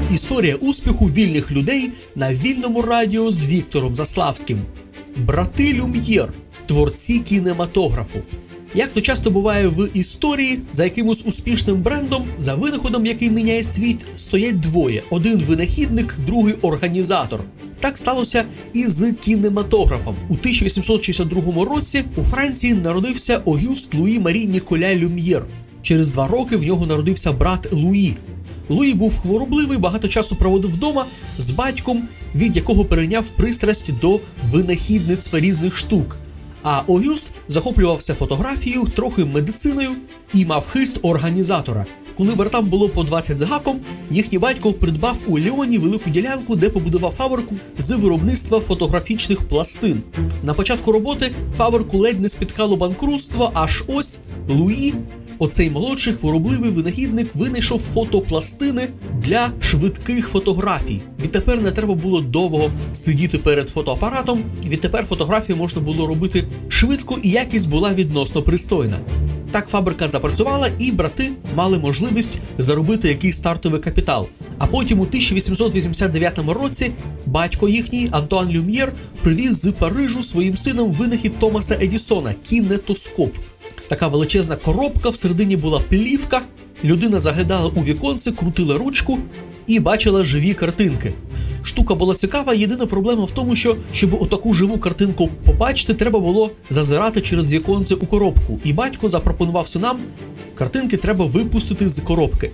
Історія успіху вільних людей на вільному радіо з Віктором Заславським. Брати Люм'єр – творці кінематографу. Як то часто буває в історії, за якимось успішним брендом, за винаходом, який міняє світ, стоять двоє. Один винахідник, другий організатор. Так сталося і з кінематографом. У 1862 році у Франції народився Огюст Луї Марі Ніколя Люм'єр. Через 2 роки в нього народився брат Луї. Луї був хворобливий, багато часу проводив вдома з батьком, від якого перейняв пристрасть до винахідництва різних штук. А Огюст захоплювався фотографією, трохи медициною і мав хист організатора. Коли братам було по 20 з гаком, їхній батько придбав у Ліоні велику ділянку, де побудував фабрику з виробництва фотографічних пластин. На початку роботи фабрику ледь не спіткало банкрутство, аж ось Луї, оцей молодший хворобливий винахідник, винайшов фотопластини для швидких фотографій. Відтепер не треба було довго сидіти перед фотоапаратом, відтепер фотографії можна було робити швидко і якість була відносно пристойна. Так фабрика запрацювала і брати мали можливість заробити якийсь стартовий капітал. А потім у 1889 році батько їхній, Антуан Люм'єр, привіз з Парижу своїм сином винахід Томаса Едісона – кінетоскоп. Така величезна коробка, всередині була плівка, людина заглядала у віконце, крутила ручку і бачила живі картинки. Штука була цікава, єдина проблема в тому, що, щоб отаку живу картинку побачити, треба було зазирати через віконце у коробку. І батько запропонував синам, картинки треба випустити з коробки.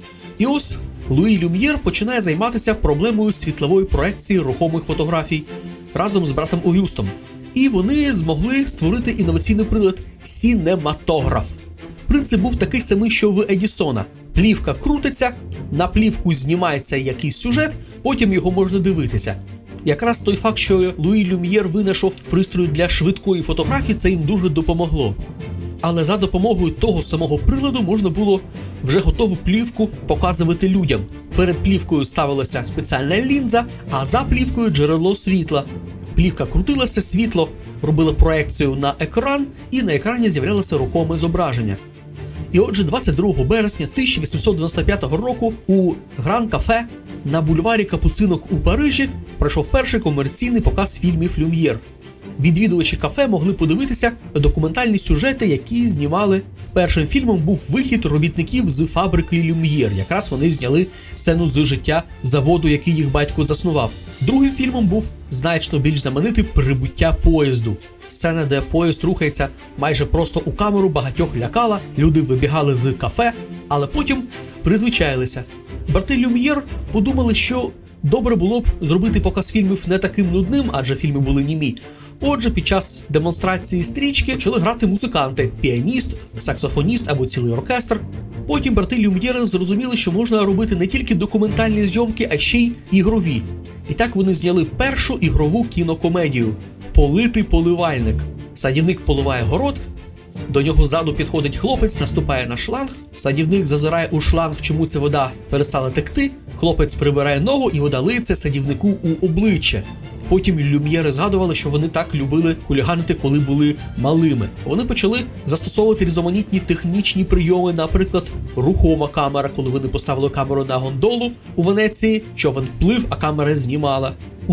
І ось Луї Люм'єр починає займатися проблемою світлової проекції рухомих фотографій разом з братом Огюстом. І вони змогли створити інноваційний прилад – сінематограф. Принцип був такий самий, що в Едісона. Плівка крутиться, на плівку знімається якийсь сюжет, потім його можна дивитися. Якраз той факт, що Луї Люм'єр винайшов пристрій для швидкої фотографії, це їм дуже допомогло. Але за допомогою того самого приладу можна було вже готову плівку показувати людям. Перед плівкою ставилася спеціальна лінза, а за плівкою – джерело світла. Плівка крутилася, світло робило проекцію на екран, і на екрані з'являлося рухоме зображення. І отже, 22 березня 1895 року у Гран-кафе на бульварі Капуцинок у Парижі пройшов перший комерційний показ фільмів Люм'єр. Відвідувачі кафе могли подивитися документальні сюжети, які знімали. Першим фільмом був вихід робітників з фабрики Люм'єр. Якраз вони зняли сцену з життя заводу, який їх батько заснував. Другим фільмом був значно більш знаменитий «Прибуття поїзду». Сцена, де поїзд рухається майже просто у камеру, багатьох лякала, люди вибігали з кафе, але потім призвичаїлися. Брати Люм'єр подумали, що добре було б зробити показ фільмів не таким нудним, адже фільми були німі. Отже, під час демонстрації стрічки почали грати музиканти – піаніст, саксофоніст або цілий оркестр. Потім брати Люм'єри зрозуміли, що можна робити не тільки документальні зйомки, а ще й ігрові. І так вони зняли першу ігрову кінокомедію «Политий поливальник». Садівник поливає город, до нього ззаду підходить хлопець, наступає на шланг, садівник зазирає у шланг, чому ця вода перестала текти, хлопець прибирає ногу і вода лиється садівнику у обличчя. Потім Люм'єри згадували, що вони так любили хуліганити, коли були малими. Вони почали застосовувати різноманітні технічні прийоми, наприклад, рухома камера, коли вони поставили камеру на гондолу у Венеції, човен плив, а камера знімала. У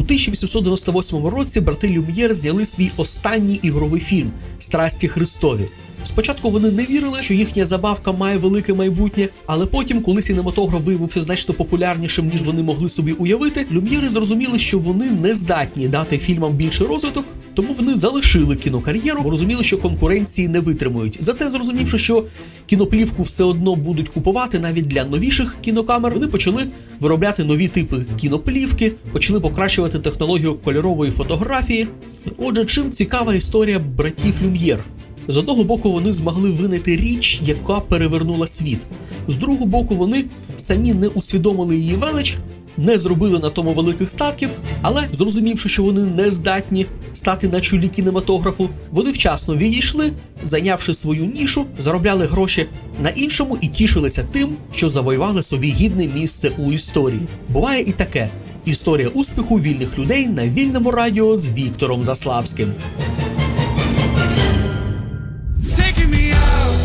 1898 році брати Люм'єр зняли свій останній ігровий фільм «Страсті Христові». Спочатку вони не вірили, що їхня забавка має велике майбутнє, але потім, коли кінематограф виявився значно популярнішим, ніж вони могли собі уявити, Люм'єри зрозуміли, що вони не здатні дати фільмам більший розвиток, тому вони залишили кінокар'єру, бо розуміли, що конкуренції не витримують. Зате, зрозумівши, що кіноплівку все одно будуть купувати навіть для новіших кінокамер, вони почали виробляти нові типи кіноплівки, почали покращувати технологію кольорової фотографії. Отже, чим цікава історія братів Люм'єр? З одного боку, вони змогли винайти річ, яка перевернула світ. З другого боку, вони самі не усвідомили її велич, не зробили на тому великих статків, але, зрозумівши, що вони не здатні стати на чолі кінематографу, вони вчасно відійшли, зайнявши свою нішу, заробляли гроші на іншому і тішилися тим, що завоювали собі гідне місце у історії. Буває і таке. Історія успіху вільних людей на вільному радіо з Віктором Заславським.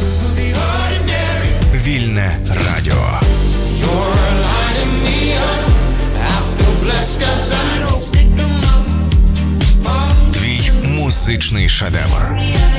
Вільне радіо. You're lighting me up. музичний шедевр.